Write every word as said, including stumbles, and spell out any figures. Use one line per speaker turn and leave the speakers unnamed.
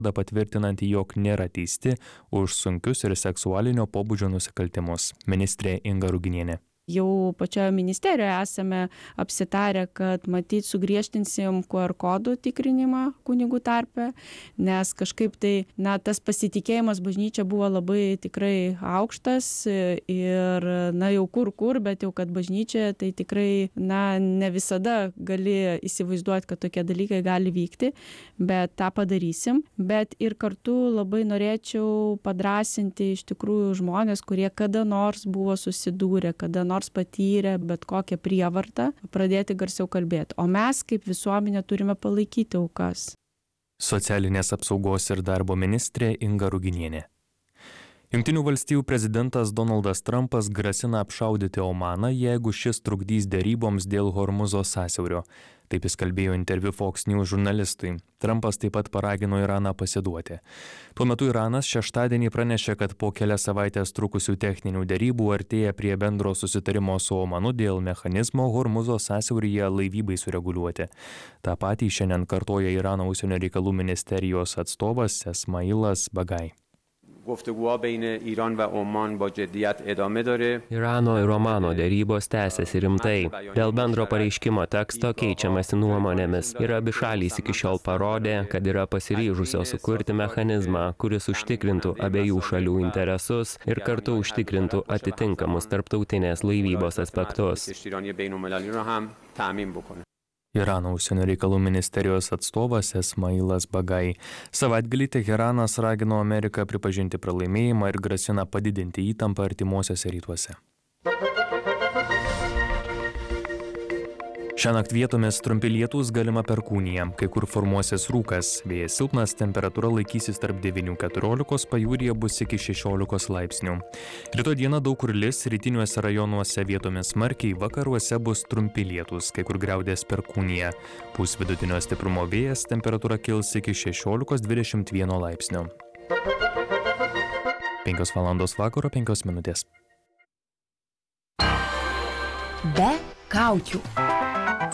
patvirtinant, jog nėra teisti už sunkius ir seksualinio pobūdžio nusikaltimus. Ministrė Inga Ruginienė.
Jau pačioje ministerijoje esame apsitarę, kad matyt sugriežtinsim Q R kodų tikrinimą kunigų tarpe, nes kažkaip tai, na, tas pasitikėjimas bažnyčia buvo labai tikrai aukštas ir, na, jau kur kur, bet jau kad bažnyčia, tai tikrai, na, ne visada gali įsivaizduoti, kad tokie dalykai gali vykti, bet tą padarysim. Bet ir kartu labai norėčiau padrasinti iš tikrųjų žmonės, kurie kada nors buvo susidūrę, kada nors patyrė bet kokią prievartą, pradėti garsiau kalbėti. O mes kaip visuomenė turime palaikyti aukas.
Socialinės apsaugos ir darbo ministrė Inga Ruginienė. Jungtinių valstijų prezidentas Donaldas Trumpas grasina apšaudyti Omaną, jeigu šis trukdys deryboms dėl Hormuzo sąsiaurio. Taip jis kalbėjo interviu Fox News žurnalistui. Trumpas taip pat paragino Iraną pasiduoti. Tuo metu Iranas šeštadienį pranešė, kad po kelias savaitės trukusių techninių derybų artėja prie bendro susitarimo su Omanu dėl mechanizmo Hormuzo sąsiauryje laivybai sureguliuoti. Ta patį šiandien kartoja Irano užsienio reikalų ministerijos atstovas Esmailas Bagai.
Irano ir Omano dėrybos tęsiasi rimtai. Dėl bendro pareiškimo teksto keičiamasi nuomonėmis ir abi šalys iki šiol parodė, kad yra pasiryžusios sukurti mechanizmą, kuris užtikrintų abiejų šalių interesus ir kartu užtikrintų atitinkamus tarptautinės laivybos aspektus.
Irano užsienio reikalų ministerijos atstovas Esmailas Bagai. Savaitgalį Teheranas ragino Ameriką pripažinti pralaimėjimą ir grasina padidinti įtampą artimuosiuose rytuose. Šiąnakt vietomis trumpi lietūs, galima perkūnija, kai kur formuosis rūkas, vėjas silpnas, temperatūra laikysis tarp devynių keturiolikos, pajūryje bus iki šešiolikos laipsnių. Rytoj dieną daug kur lis, rytiniuose rajonuose vietomis smarkiai, vakaruose bus trumpi lietūs, kai kur griaudės perkūnija. Pūs vidutinio stiprumo vėjas, temperatūra kils iki šešiolikos dvidešimt vieno laipsnio. penkios valandos vakaro, penkios minutės.
Be kaukių.